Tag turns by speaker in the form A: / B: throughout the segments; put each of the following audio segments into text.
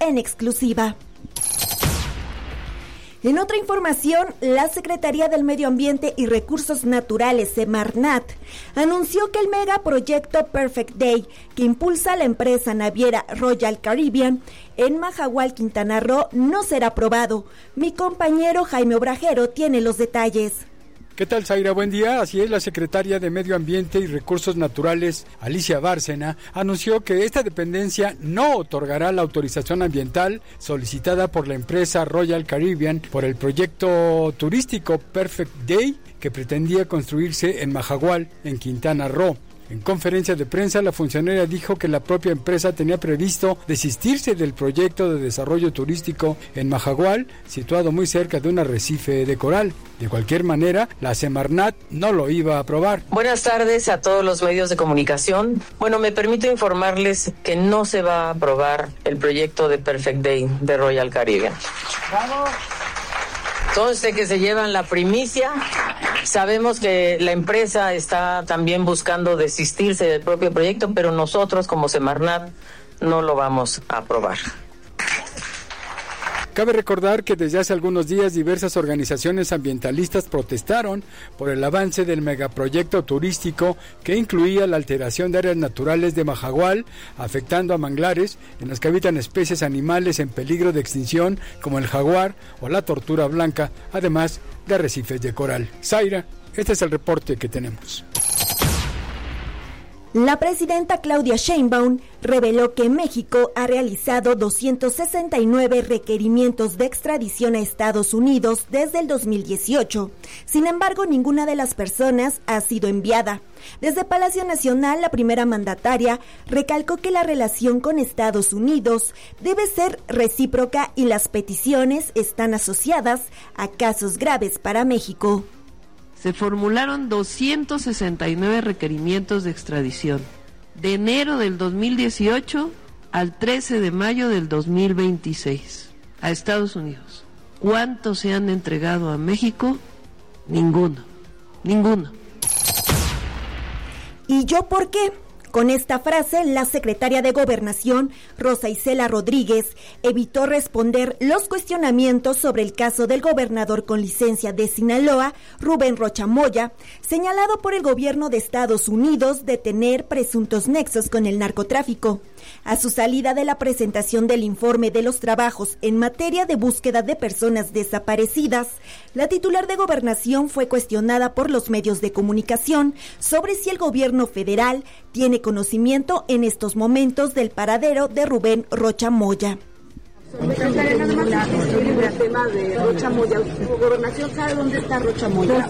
A: en exclusiva. En otra información, la Secretaría del Medio Ambiente y Recursos Naturales, Semarnat, anunció que el megaproyecto Perfect Day, que impulsa la empresa naviera Royal Caribbean en Majahual, Quintana Roo, no será aprobado. Mi compañero Jaime Obrajero tiene los detalles.
B: ¿Qué tal, Zaira? Buen día. Así es, la secretaria de Medio Ambiente y Recursos Naturales, Alicia Bárcena, anunció que esta dependencia no otorgará la autorización ambiental solicitada por la empresa Royal Caribbean por el proyecto turístico Perfect Day que pretendía construirse en Majahual, en Quintana Roo. En conferencia de prensa, la funcionaria dijo que la propia empresa tenía previsto desistirse del proyecto de desarrollo turístico en Majahual, situado muy cerca de un arrecife de coral. De cualquier manera, la Semarnat no lo iba a aprobar.
C: Buenas tardes a todos los medios de comunicación. Bueno, me permito informarles que no se va a aprobar el proyecto de Perfect Day de Royal Caribbean. ¡Bravo! Conste que se llevan la primicia. Sabemos que la empresa está también buscando desistirse del propio proyecto, pero nosotros como Semarnat no lo vamos a aprobar.
B: Cabe recordar que desde hace algunos días diversas organizaciones ambientalistas protestaron por el avance del megaproyecto turístico que incluía la alteración de áreas naturales de Majahual, afectando a manglares en las que habitan especies animales en peligro de extinción como el jaguar o la tortuga blanca, además de arrecifes de coral. Zaira, este es el reporte que tenemos.
A: La presidenta Claudia Sheinbaum reveló que México ha realizado 269 requerimientos de extradición a Estados Unidos desde el 2018. Sin embargo, ninguna de las personas ha sido enviada. Desde Palacio Nacional, la primera mandataria recalcó que la relación con Estados Unidos debe ser recíproca y las peticiones están asociadas a casos graves para México.
D: Se formularon 269 requerimientos de extradición, de enero del 2018 al 13 de mayo del 2026, a Estados Unidos. ¿Cuántos se han entregado a México? Ninguno.
A: ¿Y yo por qué? Con esta frase, la secretaria de Gobernación, Rosa Isela Rodríguez, evitó responder los cuestionamientos sobre el caso del gobernador con licencia de Sinaloa, Rubén Rocha Moya, señalado por el gobierno de Estados Unidos de tener presuntos nexos con el narcotráfico. A su salida de la presentación del informe de los trabajos en materia de búsqueda de personas desaparecidas, la titular de Gobernación fue cuestionada por los medios de comunicación sobre si el gobierno federal tiene conocimiento en estos momentos del paradero de Rubén Rocha Moya.
E: El tema de Rocha Moya, Gobernación sabe dónde está Rocha Moya.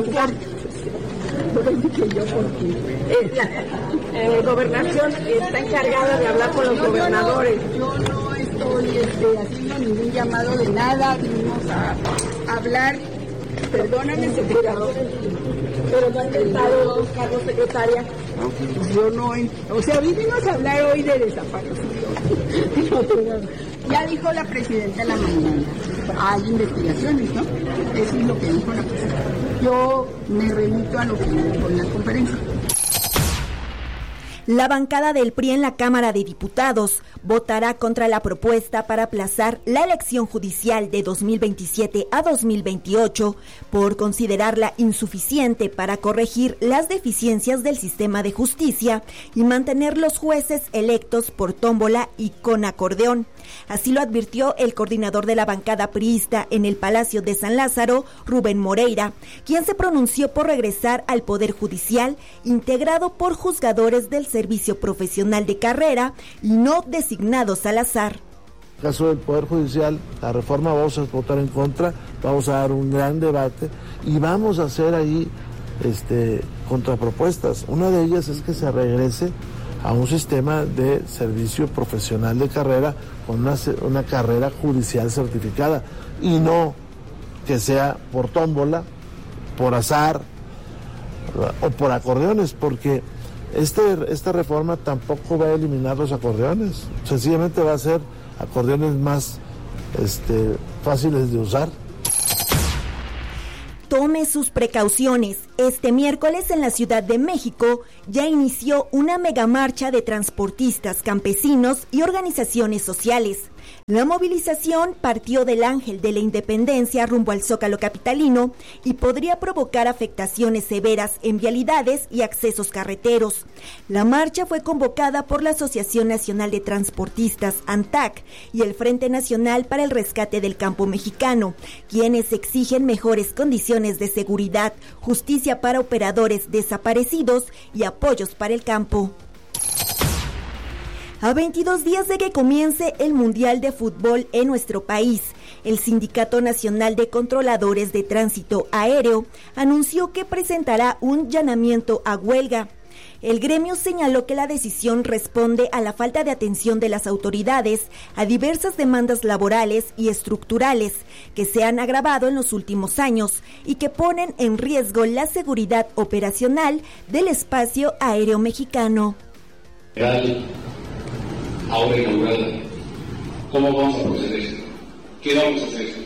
E: Gobernación está encargada de hablar con los gobernadores. Yo no estoy haciendo ningún llamado de nada, vinimos a hablar. Perdóname, secretario, pero no ha intentado buscar secretaria. Yo no, vinimos a hablar hoy de desaparición. Ya dijo la presidenta en la mañana, hay investigaciones, ¿no? Eso es lo que dijo la presidenta. Yo me remito a lo que dijo en la conferencia.
A: La bancada del PRI en la Cámara de Diputados votará contra la propuesta para aplazar la elección judicial de 2027 a 2028 por considerarla insuficiente para corregir las deficiencias del sistema de justicia y mantener los jueces electos por tómbola y con acordeón. Así lo advirtió el coordinador de la bancada priista en el Palacio de San Lázaro, Rubén Moreira, quien se pronunció por regresar al Poder Judicial integrado por juzgadores del Servicio Profesional de Carrera y no designados al azar.
F: En el caso del Poder Judicial, la reforma vamos a votar en contra, vamos a dar un gran debate y vamos a hacer ahí contrapropuestas. Una de ellas es que se regrese a un sistema de servicio profesional de carrera con una carrera judicial certificada y no que sea por tómbola, por azar o por acordeones, porque esta reforma tampoco va a eliminar los acordeones, sencillamente va a ser acordeones más fáciles de usar.
A: Tome sus precauciones. Este miércoles en la Ciudad de México ya inició una megamarcha de transportistas, campesinos y organizaciones sociales. La movilización partió del Ángel de la Independencia rumbo al Zócalo capitalino y podría provocar afectaciones severas en vialidades y accesos carreteros. La marcha fue convocada por la Asociación Nacional de Transportistas, ANTAC, y el Frente Nacional para el Rescate del Campo Mexicano, quienes exigen mejores condiciones de seguridad, justicia para operadores desaparecidos y apoyos para el campo. A 22 días de que comience el Mundial de Fútbol en nuestro país, el Sindicato Nacional de Controladores de Tránsito Aéreo anunció que presentará un llamamiento a huelga. El gremio señaló que la decisión responde a la falta de atención de las autoridades a diversas demandas laborales y estructurales que se han agravado en los últimos años y que ponen en riesgo la seguridad operacional del espacio aéreo mexicano.
G: Ahora inaugurada, ¿cómo vamos a proceder? ¿Qué vamos a hacer?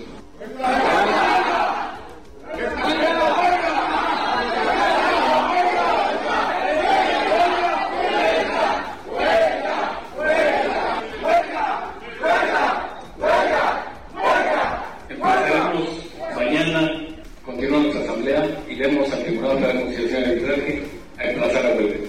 G: Empezaremos mañana, continuamos la asamblea, iremos al Tribunal de la Negociación de Arbitraje a emplazar la huelga.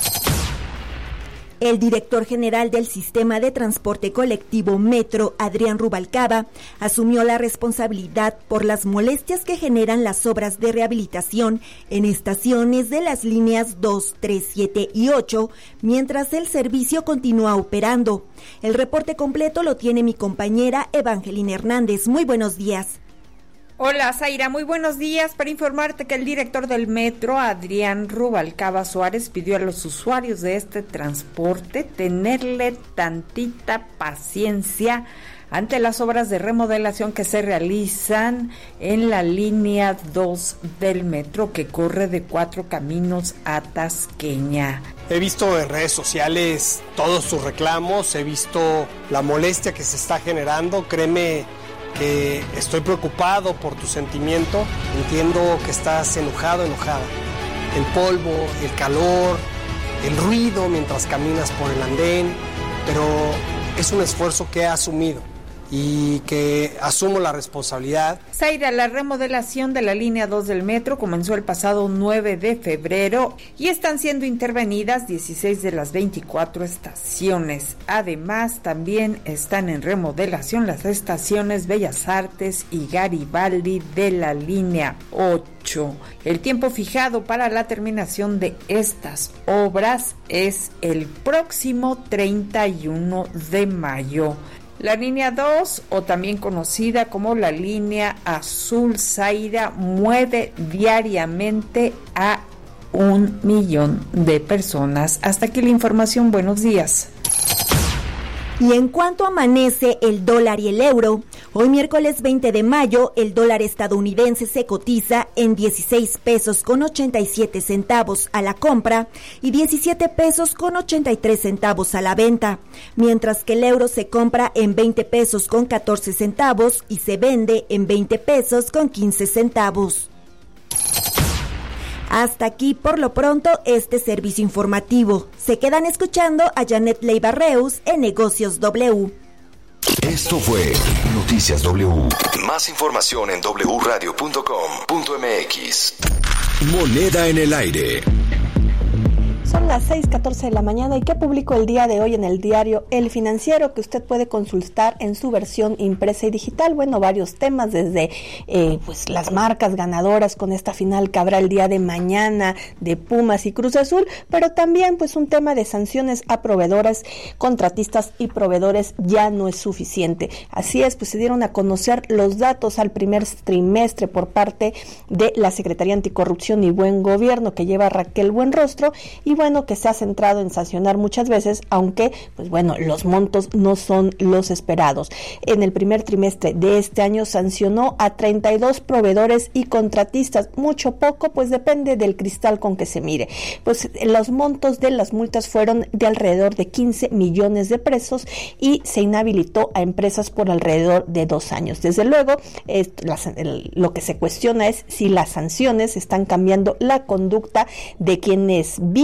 A: El director general del Sistema de Transporte Colectivo Metro, Adrián Rubalcaba, asumió la responsabilidad por las molestias que generan las obras de rehabilitación en estaciones de las líneas 2, 3, 7 y 8, mientras el servicio continúa operando. El reporte completo lo tiene mi compañera Evangelina Hernández. Muy buenos días.
H: Hola, Zaira, muy buenos días. Para informarte que el director del Metro, Adrián Rubalcaba Suárez, pidió a los usuarios de este transporte tenerle tantita paciencia ante las obras de remodelación que se realizan en la línea 2 del metro que corre de Cuatro Caminos a Tasqueña.
I: He visto en redes sociales todos sus reclamos, he visto la molestia que se está generando. Créeme que estoy preocupado por tu sentimiento, entiendo que estás enojada. El polvo, el calor, el ruido mientras caminas por el andén, pero es un esfuerzo que he asumido y que asumo la responsabilidad.
H: Zaira, la remodelación de la línea 2 del metro comenzó el pasado 9 de febrero y están siendo intervenidas 16 de las 24 estaciones. Además, también están en remodelación las estaciones Bellas Artes y Garibaldi de la línea 8. El tiempo fijado para la terminación de estas obras es el próximo 31 de mayo. La línea 2, o también conocida como la línea azul, Zaira, mueve diariamente a 1 millón de personas. Hasta aquí la información. Buenos días.
A: Y en cuanto amanece el dólar y el euro, hoy miércoles 20 de mayo, el dólar estadounidense se cotiza en 16 pesos con 87 centavos a la compra y 17 pesos con 83 centavos a la venta, mientras que el euro se compra en 20 pesos con 14 centavos y se vende en 20 pesos con 15 centavos. Hasta aquí, por lo pronto, este servicio informativo. Se quedan escuchando a Janet Leiva Reus en Negocios W.
J: Esto fue Noticias W. Más información en wradio.com.mx. Moneda en el aire.
K: Son las 6:14 de la mañana y ¿qué publicó el día de hoy en el diario El Financiero que usted puede consultar en su versión impresa y digital? Bueno, varios temas desde pues las marcas ganadoras con esta final que habrá el día de mañana de Pumas y Cruz Azul, pero también pues un tema de sanciones a proveedoras, contratistas y proveedores ya no es suficiente. Así es, pues se dieron a conocer los datos al primer trimestre por parte de la Secretaría Anticorrupción y Buen Gobierno que lleva Raquel Buenrostro y bueno, que se ha centrado en sancionar muchas veces, aunque, pues bueno, los montos no son los esperados. En el primer trimestre de este año sancionó a 32 proveedores y contratistas, mucho poco, pues depende del cristal con que se mire. Pues los montos de las multas fueron de alrededor de 15 millones de pesos y se inhabilitó a empresas por alrededor de 2 años. Desde luego, lo que se cuestiona es si las sanciones están cambiando la conducta de quienes viven de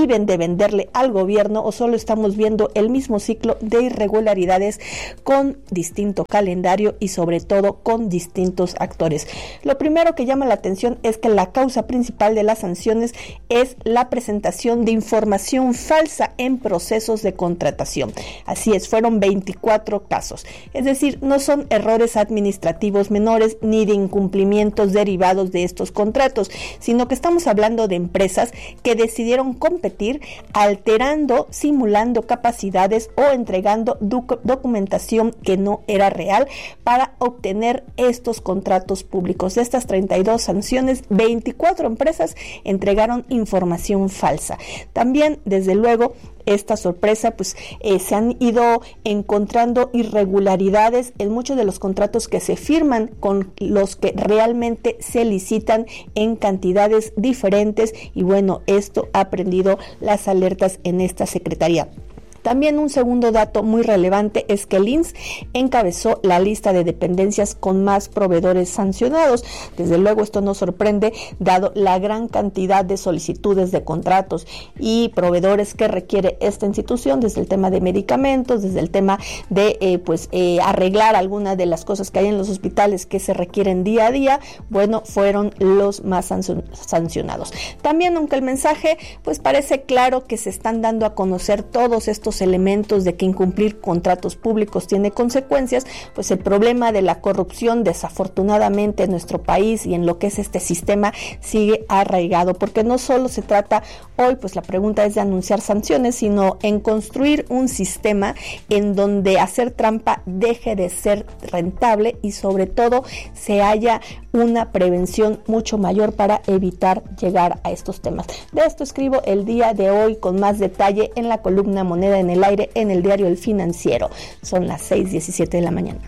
K: venderle al gobierno o solo estamos viendo el mismo ciclo de irregularidades con distinto calendario y sobre todo con distintos actores. Lo primero que llama la atención es que la causa principal de las sanciones es la presentación de información falsa en procesos de contratación. Así es, fueron 24 casos. Es decir, no son errores administrativos menores ni de incumplimientos derivados de estos contratos, sino que estamos hablando de empresas que decidieron competir alterando, simulando capacidades o entregando documentación que no era real para obtener estos contratos públicos. De estas 32 sanciones, 24 empresas entregaron información falsa. También, desde luego, esta sorpresa, se han ido encontrando irregularidades en muchos de los contratos que se firman con los que realmente se licitan en cantidades diferentes y bueno, esto ha prendido las alertas en esta secretaría. También un segundo dato muy relevante es que el IMSS encabezó la lista de dependencias con más proveedores sancionados. Desde luego esto no sorprende, dado la gran cantidad de solicitudes de contratos y proveedores que requiere esta institución, desde el tema de medicamentos, desde el tema de arreglar algunas de las cosas que hay en los hospitales que se requieren día a día. Bueno, fueron los más sancionados. También, aunque el mensaje parece claro que se están dando a conocer todos estos elementos de que incumplir contratos públicos tiene consecuencias, el problema de la corrupción desafortunadamente en nuestro país y en lo que es este sistema sigue arraigado, porque no solo se trata hoy, la pregunta es de anunciar sanciones, sino en construir un sistema en donde hacer trampa deje de ser rentable y sobre todo se haya una prevención mucho mayor para evitar llegar a estos temas. De esto escribo el día de hoy con más detalle en la columna Moneda en el Aire en el diario El Financiero. Son las 6:17 de la mañana.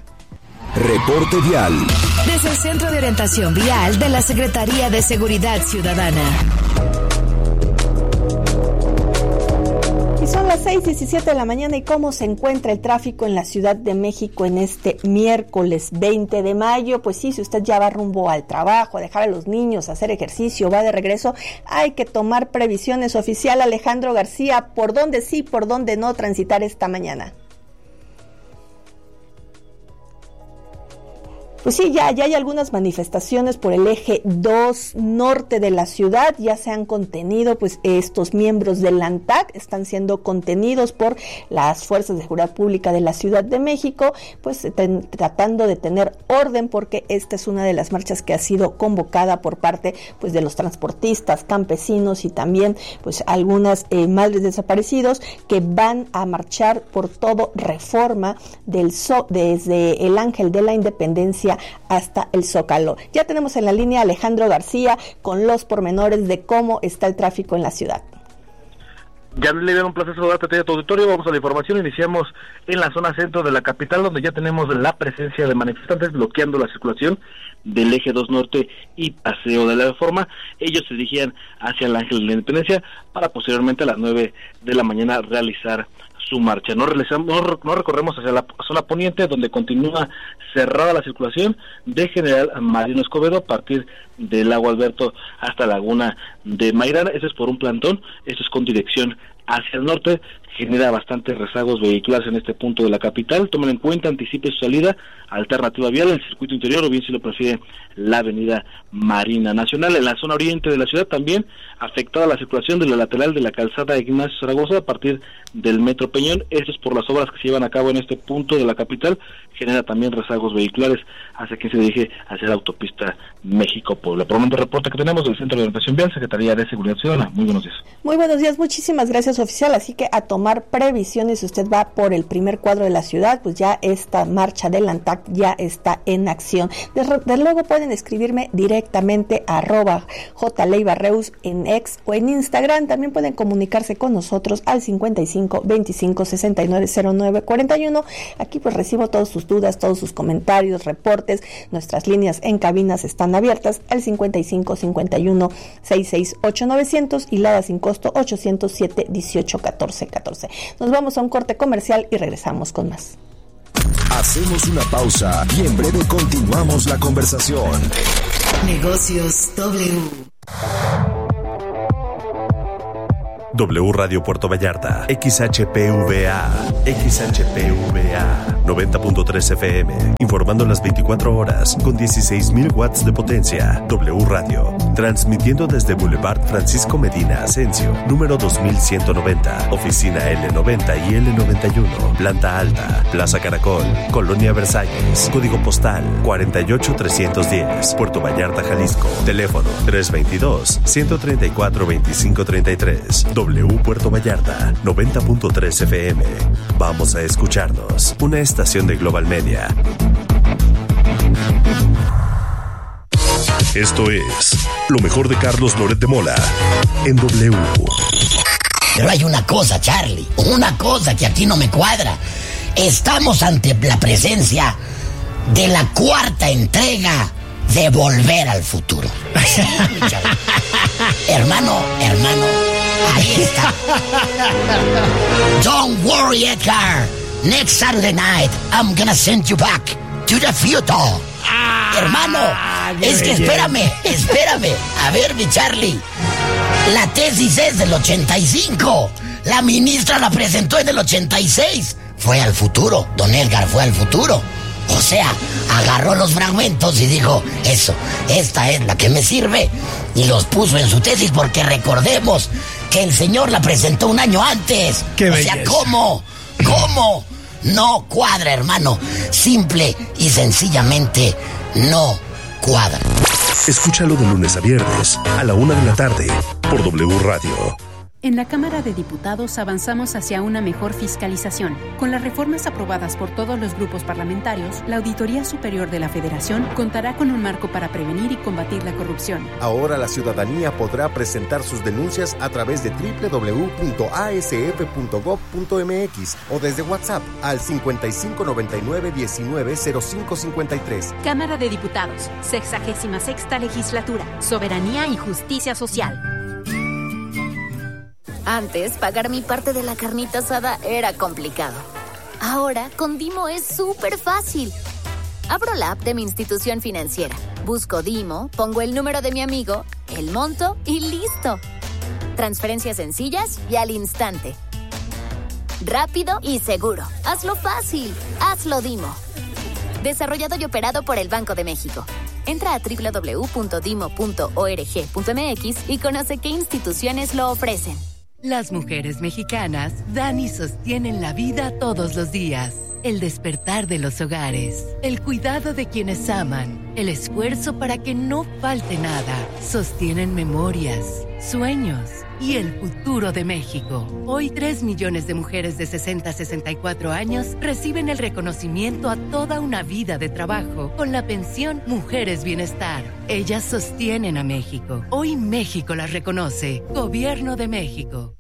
J: Reporte vial.
L: Desde el Centro de Orientación Vial de la Secretaría de Seguridad Ciudadana.
K: Son las 6:17 de la mañana y cómo se encuentra el tráfico en la Ciudad de México en este miércoles 20 de mayo. Pues sí, si usted ya va rumbo al trabajo, a dejar a los niños, a hacer ejercicio, va de regreso, hay que tomar previsiones. Oficial Alejandro García, ¿por dónde sí, por dónde no transitar esta mañana? Pues sí, ya hay algunas manifestaciones por el eje 2 norte de la ciudad, ya se han contenido, estos miembros del ANTAC están siendo contenidos por las fuerzas de seguridad pública de la Ciudad de México, tratando de tener orden, porque esta es una de las marchas que ha sido convocada por parte de los transportistas, campesinos y también algunas madres desaparecidos que van a marchar por todo Reforma desde el Ángel de la Independencia hasta el Zócalo. Ya tenemos en la línea a Alejandro García con los pormenores de cómo está el tráfico en la ciudad.
M: Ya le dieron un placer saludarte a tu auditorio. Vamos a la información. Iniciamos en la zona centro de la capital, donde ya tenemos la presencia de manifestantes bloqueando la circulación del eje 2 norte y Paseo de la Reforma. Ellos se dirigían hacia el Ángel de la Independencia para posteriormente a las 9 de la mañana realizar su marcha. No recorremos hacia la zona poniente, donde continúa cerrada la circulación de General Mariano Escobedo a partir del Lago Alberto hasta Laguna de Mairana. Eso es por un plantón, esto es con dirección hacia el norte, genera bastantes rezagos vehiculares en este punto de la capital. Tomen en cuenta, anticipe su salida, alternativa vial, el circuito interior o bien, si lo prefiere, la avenida Marina Nacional. En la zona oriente de la ciudad también afectada la circulación de la lateral de la calzada Ignacio Zaragoza a partir del Metro Peñón. Esto es por las obras que se llevan a cabo en este punto de la capital, genera también rezagos vehiculares hacia quien se dirige hacia la autopista México-Puebla. Por el momento, reporte que tenemos del Centro de Orientación Vial, Secretaría de Seguridad Ciudadana. Muy buenos días.
K: Muy buenos días, muchísimas gracias, oficial. Así que a tomar previsiones, si usted va por el primer cuadro de la ciudad, ya esta marcha del ANTAC ya está en acción. Desde luego pueden escribirme directamente a @jleibarreus en X o en Instagram. También pueden comunicarse con nosotros al 55 25 69 09 41. Aquí recibo todas sus dudas, todos sus comentarios, reportes. Nuestras líneas en cabinas están abiertas, el 55 51 66 8900 y la sin costo 807 18 14 14. Nos vamos a un corte comercial y regresamos con más.
J: Hacemos una pausa y en breve continuamos la conversación.
L: Negocios W.
N: W Radio Puerto Vallarta, XHPVA 90.3 FM, informando las 24 horas con 16,000 watts de potencia. W Radio, transmitiendo desde Boulevard Francisco Medina Asensio, número 2190, oficina L90 y L91, planta alta, Plaza Caracol, Colonia Versalles, código postal 48310, Puerto Vallarta, Jalisco, teléfono 322-134-2533, W Puerto Vallarta, 90.3 FM. Vamos a escucharnos, una estación de Global Media. Esto es lo mejor de Carlos Loret de Mola en W.
O: Pero hay una cosa, Charlie, una cosa que aquí no me cuadra. Estamos ante la presencia de la cuarta entrega de Volver al Futuro. hermano, ahí está. Don't worry, Edgar. Next Saturday night, I'm gonna send you back to the future. Hermano, es que espérame. A ver, mi Charlie. La tesis es del 85. La ministra la presentó en el 86. Fue al futuro. Don Edgar fue al futuro. O sea, agarró los fragmentos y dijo, eso, esta es la que me sirve. Y los puso en su tesis porque recordemos que el señor la presentó un año antes.
P: ¡Qué
O: belleza! O sea, ¿cómo? No cuadra, hermano. Simple y sencillamente no cuadra.
N: Escúchalo de lunes a viernes a la 1:00 p.m. por W Radio.
Q: En la Cámara de Diputados avanzamos hacia una mejor fiscalización. Con las reformas aprobadas por todos los grupos parlamentarios, la Auditoría Superior de la Federación contará con un marco para prevenir y combatir la corrupción.
R: Ahora la ciudadanía podrá presentar sus denuncias a través de www.asf.gov.mx o desde WhatsApp al 5599-190553.
Q: Cámara de Diputados, 66ª Legislatura, Soberanía y Justicia Social.
S: Antes, pagar mi parte de la carnita asada era complicado. Ahora, con Dimo es súper fácil. Abro la app de mi institución financiera, busco Dimo, pongo el número de mi amigo, el monto y listo. Transferencias sencillas y al instante. Rápido y seguro. Hazlo fácil. Hazlo Dimo. Desarrollado y operado por el Banco de México. Entra a www.dimo.org.mx y conoce qué instituciones lo ofrecen.
T: Las mujeres mexicanas dan y sostienen la vida todos los días. El despertar de los hogares, el cuidado de quienes aman, el esfuerzo para que no falte nada. Sostienen memorias, sueños y el futuro de México. Hoy 3 millones de mujeres de 60 a 64 años reciben el reconocimiento a toda una vida de trabajo con la pensión Mujeres Bienestar. Ellas sostienen a México. Hoy México las reconoce. Gobierno de México.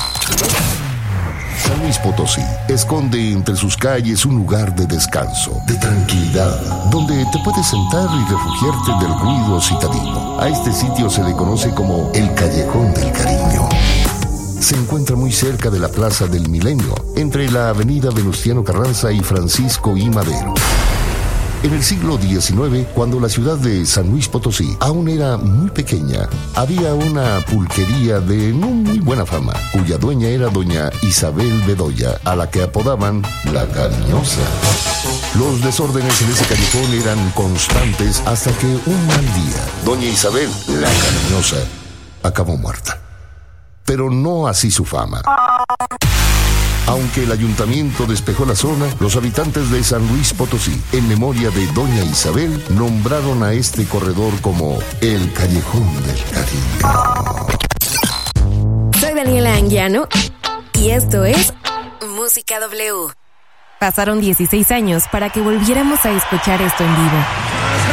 U: San Luis Potosí esconde entre sus calles un lugar de descanso, de tranquilidad, donde te puedes sentar y refugiarte del ruido citadino. A este sitio se le conoce como el Callejón del Cariño. Se encuentra muy cerca de la Plaza del Milenio, entre la avenida Venustiano Carranza y Francisco I. Madero. En el siglo XIX, cuando la ciudad de San Luis Potosí aún era muy pequeña, había una pulquería de no muy buena fama, cuya dueña era doña Isabel Bedoya, a la que apodaban La Cariñosa. Los desórdenes en ese callejón eran constantes hasta que un mal día, doña Isabel, La Cariñosa, acabó muerta. Pero no así su fama. Aunque el ayuntamiento despejó la zona, los habitantes de San Luis Potosí, en memoria de doña Isabel, nombraron a este corredor como el Callejón del Cariño.
V: Soy Daniela Anguiano y esto es Música W. Pasaron 16 años para que volviéramos a escuchar esto en vivo.